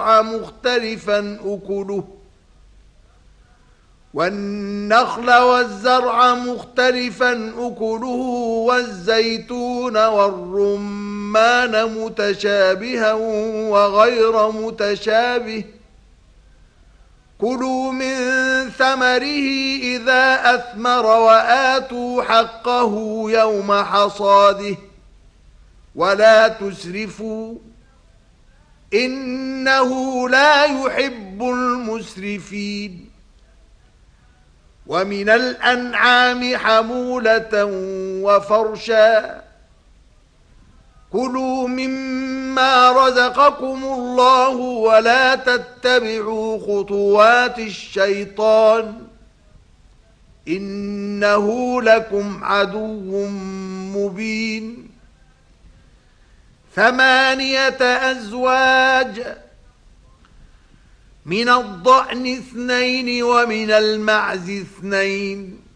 والزرع مختلفا أكله والنخل والزرع مختلفا أكله والزيتون والرمان متشابها وغير متشابه كلوا من ثمره إذا أثمر وآتوا حقه يوم حصاده ولا تسرفوا إنه لا يحب المسرفين ومن الأنعام حمولة وفرشا كلوا مما رزقكم الله ولا تتبعوا خطوات الشيطان إنه لكم عدو مبين 8 أزواج من الضأن 2 ومن المعز 2